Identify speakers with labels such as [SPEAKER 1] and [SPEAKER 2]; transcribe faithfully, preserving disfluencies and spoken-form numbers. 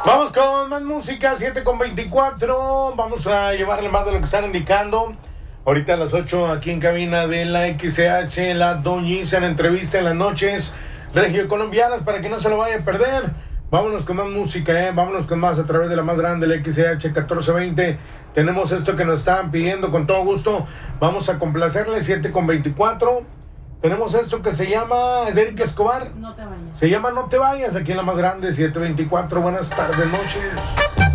[SPEAKER 1] Vamos con más música, siete con veinticuatro. Vamos a llevarle más de lo que están indicando. Ahorita a las ocho aquí en cabina de la X C H, la Doñiza en entrevista en las noches regiocolombianas para que no se lo vaya a perder. Vámonos con más música, eh. Vámonos con más a través de la más grande, la X C H catorce veinte. Tenemos esto que nos estaban pidiendo con todo gusto. Vamos a complacerle, siete con veinticuatro. Tenemos esto que se llama, es de Eric Escobar.
[SPEAKER 2] No te vayas.
[SPEAKER 1] Se llama No te vayas, aquí en la más grande, siete veinticuatro. Buenas tardes, noches.